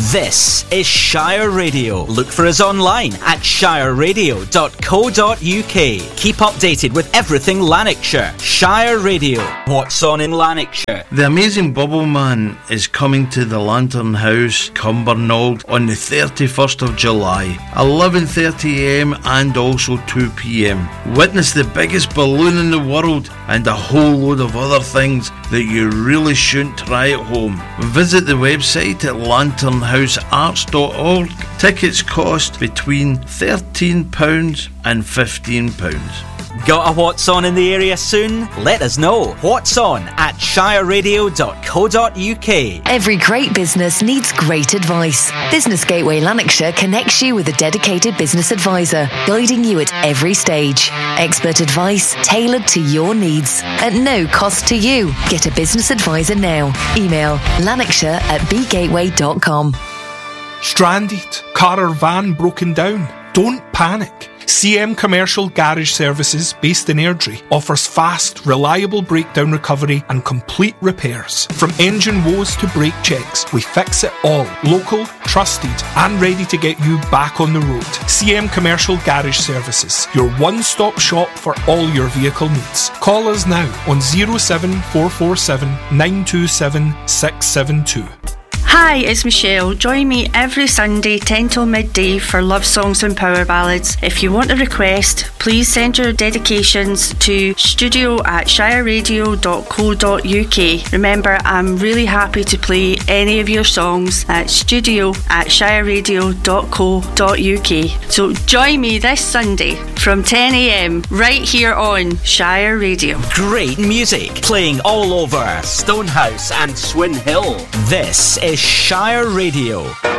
This is Shire Radio. Look for us online at shireradio.co.uk. Keep updated with everything Lanarkshire. Shire Radio. What's on in Lanarkshire? The Amazing Bubble Man is coming to the Lantern House, Cumbernauld, on the 31st of July, 11:30am and also 2pm. Witness the biggest balloon in the world and a whole load of other things that you really shouldn't try at home. Visit the website at lanternhousearts.org. Tickets cost between £13 and £15. Got a What's On in the area soon? Let us know. What's On at shireradio.co.uk. Every great business needs great advice. Business Gateway Lanarkshire connects you with a dedicated business advisor, guiding you at every stage. Expert advice tailored to your needs at no cost to you. Get a business advisor now. Email lanarkshire@bgateway.com. Stranded? Car or van broken down? Don't panic. CM Commercial Garage Services, based in Airdrie, offers fast, reliable breakdown recovery and complete repairs. From engine woes to brake checks, we fix it all. Local, trusted, and ready to get you back on the road. CM Commercial Garage Services, your one-stop shop for all your vehicle needs. Call us now on 07447 927 672. Hi, it's Michelle. Join me every Sunday 10 till midday for love songs and power ballads. If you want a request, please send your dedications to studio@shireradio.co.uk. Remember, I'm really happy to play any of your songs at studio@shireradio.co.uk. So join me this Sunday from 10am right here on Shire Radio. Great music playing all over Stonehouse and Swin Hill. This is Shire Radio.